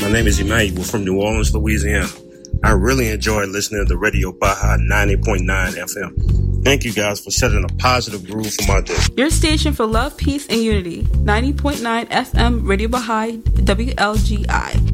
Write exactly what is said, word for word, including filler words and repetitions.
name is Emmanuel from New Orleans, Louisiana. I really enjoy listening to Radio Baja ninety point nine F M. Thank you guys for setting a positive groove for my day. Your station for love, peace, and unity. ninety point nine F M Radio Baja W L G I.